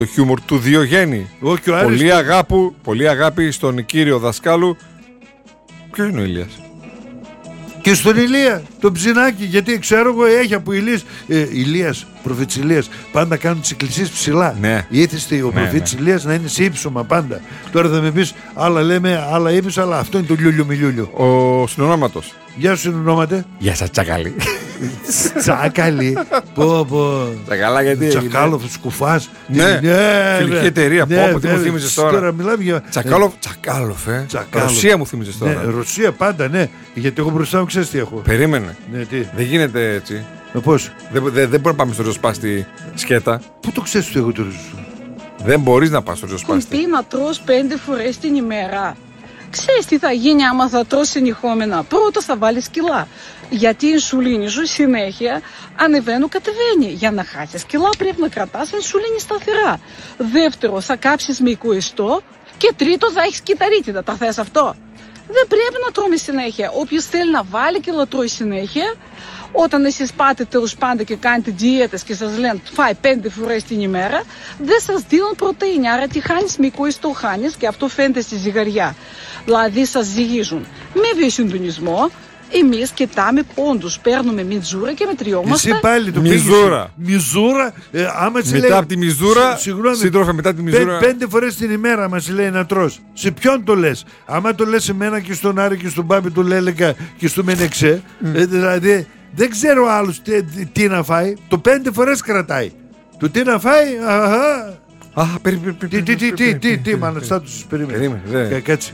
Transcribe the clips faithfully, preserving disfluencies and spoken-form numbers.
Το χιούμορ του Διογέννη. Όχι, ο Άρης... Πολύ, αγάπη, πολύ αγάπη στον κύριο δασκάλου. Ποιο είναι ο Ηλίας? Και στον Ηλία, τον Ψινάκη, γιατί ξέρω εγώ έχει από Ηλίας, ε, Ηλίας, προφήτης Ηλίας, πάντα κάνουν τις εκκλησίες ψηλά. Ναι. Ήθιστε ο ναι, προφήτης ναι. Ηλίας να είναι σε ύψωμα πάντα. Τώρα θα με πεις, άλλα λέμε, άλλα είπες, αλλά αυτό είναι το λιούλιο μιλιούλιο. Ο συνονόματος. Γεια σου συνονόματε. Γεια σας Τσακαλή. Τσάκαλη. Πω πω. Τσακαλά γιατί Τσακάλοφ, σκουφάς. Ναι, φιλική εταιρεία. Πω πω, τι μου θύμιζες τώρα. Τώρα μιλάμε για... Τσακάλοφ, Τσακάλοφ, ε. Ρωσία μου θύμιζες τώρα. Ναι, Ρωσία πάντα, ναι. Γιατί εγώ μπροστά μου ξέρεις τι έχω. Περίμενε. Ναι, τι. Δεν γίνεται έτσι. Ε, πώς. Δεν, δεν, δεν μπορεί να πάμε στο ριζοσπάστη σκέτα. Πού το ξέρεις ότι εγώ το ριζοσπάστη? Δεν μπορείς να πας στο ριζοσπάστη. Κουμπί να τρως πέντε φορές την ημέρα. Ξέρεις τι θα γίνει άμα θα τρως συνεχόμενα? Πρώτα θα βάλεις κιλά. Γιατί η ινσουλίνη σου συνέχεια ανεβαίνει, κατεβαίνει. Για να χάσεις κιλά πρέπει να κρατάς ινσουλίνη σταθερά. Δεύτερο, θα κάψεις μυϊκό ιστό. Και τρίτο, θα έχεις κυταρίτιδα. Τα θες αυτό? Δεν πρέπει να τρώμε συνέχεια. Όποιος θέλει να βάλει και να τρώει συνέχεια, όταν εσείς πάτε τέλος πάντων και κάνετε διέτες και σας λένε φάει πέντε φορές την ημέρα, δεν σας δίνουν πρωτεΐνη. Άρα τι χάνεις? Μυϊκό ιστό χάνεις και αυτό φαίνεται στη ζυγαριά. Δηλαδή σας ζυγίζουν με βιοσυντονισμό. Εμείς κοιτάμε πόντους, παίρνουμε μιζούρα και μετριόμαστε. Εσύ πάλι το μιζούρα. Μιζούρα. Ε, άμα μετά λέει, από τη μιζούρα, σύντροφε, μετά τη μιζούρα. Πέ, πέντε φορές την ημέρα μας λέει να τρως. Σε ποιον το λες? Άμα το λες σε μένα και στον Άρη και στον Πάπη του Λέλεκα και στο Μενεξέ, mm. ε, δηλαδή δεν ξέρω άλλους τι, τι, τι να φάει. Το πέντε φορές κρατάει. Το τι να φάει, αχα. Αχ, περίμενε. Τι, τι, τι, τι, τι, τι, μάλλον στάτους, περίμενε. Κάτσε.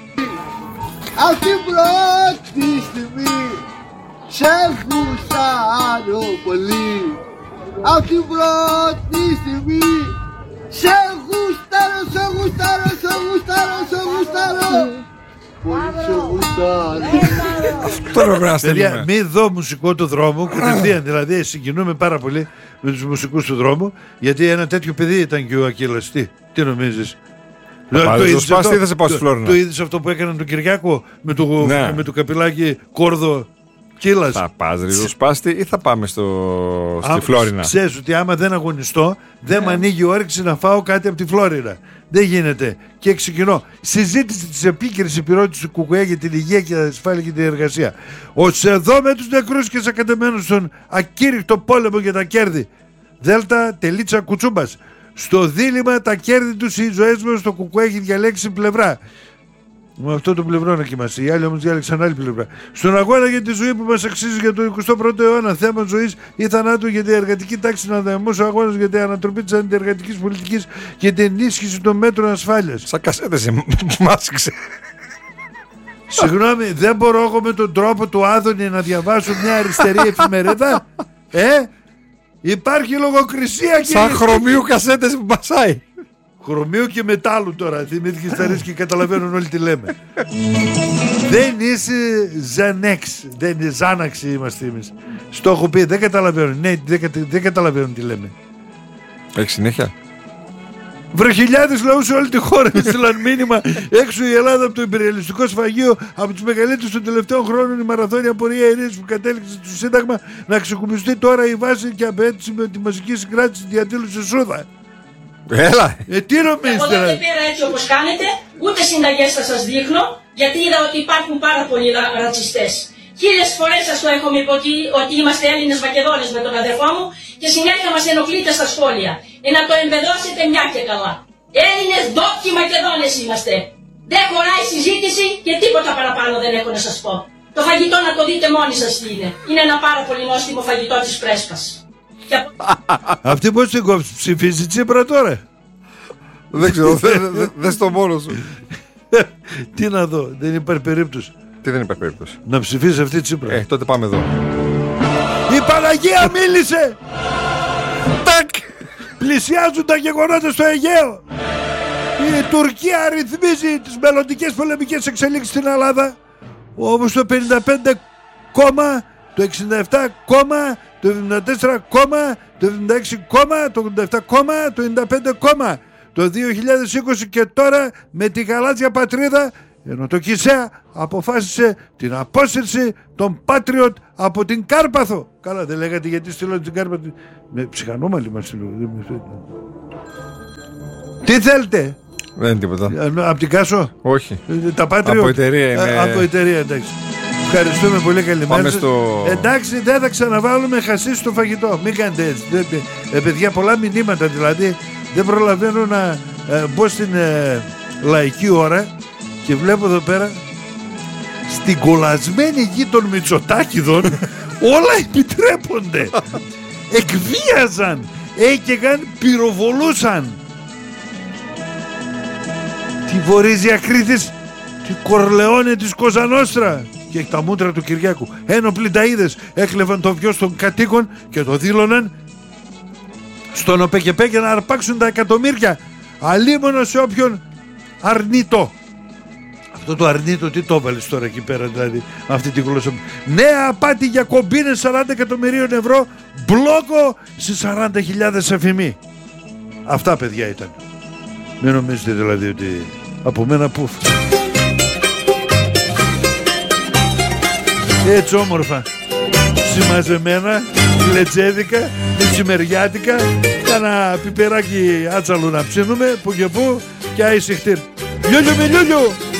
Αυτή πρώτη στιγμή σε γουστάρω πολύ. Αυτή πρώτη στιγμή σε γουστάρω, σε γουστάρω, σε γουστάρω, σε γουστάρω. Πολύ σε γουστάρω. Αυτό πρέπει να στέλνουμε. Μη δω μουσικό του δρόμου κατευθείαν. Δηλαδή συγκινούμε πάρα πολύ με τους μουσικούς του δρόμου, γιατί ένα τέτοιο παιδί ήταν και ο Ακύλας. Τι, τι νομίζεις? Το είδες αυτό, θα σε πάω στη Φλόρινα. Το είδες αυτό που έκαναν τον Κυριάκο με το, ναι. με το καπηλάκι κόρδο Κύλας? Θα πας ριζοσπάστη ή θα πάμε στο... στη Φλόρινα? Ξέρεις ότι άμα δεν αγωνιστώ δεν με ανοίγει όρεξη να φάω κάτι από τη Φλόρινα. Δεν γίνεται. Και ξεκινώ συζήτηση της επίκαιρης επιρρότησης του ΚΚΕ για την υγεία και την ασφάλεια και την εργασία. Ως εδώ με τους νεκρούς και σακατεμένους στον ακήρυκτο πόλεμο για τα κέρδη. Δέλτα τελίτσα κουτσούμπας. Στο δίλημμα τα κέρδη τους, οι ζωές μας, το ΚΚΕ έχει διαλέξει πλευρά. Με αυτό το πλευρό να κοιμάσαι. Οι άλλοι όμως διάλεξαν άλλη πλευρά. Στον αγώνα για τη ζωή που μας αξίζει για το εικοστό πρώτο αιώνα, θέμα ζωής ή θανάτου για την εργατική τάξη, να δεμώσει ο αγώνας για την ανατροπή της αντιεργατικής πολιτικής και την ενίσχυση των μέτρων ασφάλειας. Σαν κασέτες μάσκησε. Συγγνώμη, δεν μπορώ εγώ με τον τρόπο του Άδωνη να διαβάσω μια αριστερή εφημερίδα? Ε? Υπάρχει λογοκρισία και... Σαν χρωμίου κασέτες που μπασάει. Χρωμίου και μετάλλου τώρα. Θυμήθηκες τα ρίσκη και καταλαβαίνουν όλοι τι λέμε. Δεν είσαι Ζανέξ. Δεν είναι Ζάναξ είμαστε εμείς. Στο έχω πει, δεν καταλαβαίνουν. Ναι, δεν, δεν καταλαβαίνουν τι λέμε. Έχει συνέχεια. Βρε χιλιάδες λαούς σε όλη τη χώρα στείλαν μήνυμα έξω η Ελλάδα από το υπεριαλιστικό σφαγείο, από τους μεγαλύτερους των τελευταίων χρόνων, η μαραθώνια πορεία ειρήνης που κατέληξε στο Σύνταγμα να ξεκουμπιστεί τώρα η βάση και απέτηση με τη μαζική συγκράτηση διαδήλωση Σούδα. Έλα! Ε, τι νομίζετε? Εγώ δεν πήρα έτσι όπως κάνετε, ούτε συνταγές θα σας δείχνω, γιατί είδα ότι υπάρχουν πάρα πολλοί ρα, ρατσιστές. Χίλιες φορές σας το έχω πει ότι, ότι είμαστε Έλληνες Μακεδόνες με τον αδερφό μου και συνέχεια μας ενοχλείτε στα σχόλια. Ε, να το εμπεδώσετε μια και καλά. Έλληνες ντόπιοι Μακεδόνες είμαστε. Δεν χωράει συζήτηση και τίποτα παραπάνω δεν έχω να σας πω. Το φαγητό να το δείτε μόνοι σας τι είναι. Είναι ένα πάρα πολύ νόστιμο φαγητό της Πρέσπας. Αυτή πώς την κόψει, ψηφίζει Τσίπρα τώρα? Δεν ξέρω, δες το μόνο σου. Τι να δω, δεν υπάρχει περίπτωση. Τι δεν υπάρχει περίπτωση? Να ψηφίσει αυτή Τσίπρα. Ε, τότε πάμε εδώ. Η Παναγία μίλησε! Τακ! Πλησιάζουν τα γεγονότα στο Αιγαίο. Η Τουρκία ρυθμίζει τις μελλοντικές πολεμικές εξελίξεις στην Ελλάδα. Όμως το πενήντα πέντε κόμμα, το εξήντα επτά κόμμα, το εβδομήντα τέσσερα κόμμα, το εβδομήντα έξι κόμμα, το ογδόντα επτά κόμμα, το ενενήντα πέντε κόμμα. Το δύο χιλιάδες είκοσι και τώρα με τη γαλάζια πατρίδα, ενώ το ΚΙΣΕΑ αποφάσισε την απόσυρση των Patriot από την Κάρπαθο. Καλά, δεν λέγατε γιατί στείλω την Κάρπαθο? Με ψυχανόμαλη μας στείλω. Τι θέλετε? Δεν είναι τίποτα. Από την Κάσο? Όχι. Τα Πάτριο. Από εταιρεία είμαι. Α, από εταιρεία, εντάξει. Ευχαριστούμε πολύ, καλημέρα. Πάμε στο... Εντάξει, δεν θα ξαναβάλουμε χασί στο φαγητό. Μην κάνετε έτσι. Δεν, ε, παιδιά, πολλά μηνύματα δηλαδή. Δεν προλαβαίνω να ε, μπω στην ε, λαϊκή ώρα και βλέπω εδώ πέρα στην κολλασμένη γη των Μητσοτάκηδων όλα επιτρέπονται. Εκβίαζαν, έκαιγαν, πυροβολούσαν. Τι βορίζει ακρίθης, τι Κορλεόνε της Κοζανόστρα. Και τα μούτρα του Κυριάκου. Ένοπλοι ταΐδες έκλεβαν το βιός των κατοίκων και το δήλωναν στον ΟΠΕΚΕΠΕ για να αρπάξουν τα εκατομμύρια. Αλίμονο σε όποιον αρνητό. Αυτό το αρνητό τι το έβαλες τώρα εκεί πέρα, δηλαδή, αυτή την γλώσσα. Νέα απάτη για κομπίνες σαράντα εκατομμυρίων ευρώ, μπλόκο σε σαράντα χιλιάδες εφημή. Αυτά, παιδιά, ήταν. Μην νομίζετε δηλαδή ότι από μένα πουφ. Έτσι όμορφα, συμμαζεμένα, λετζέδικα, μεσημεριάτικα, κάνα πιπεράκι άτσαλο να ψήνουμε που και που και άισιχτήρ. Λιούλιου με λιούλιου!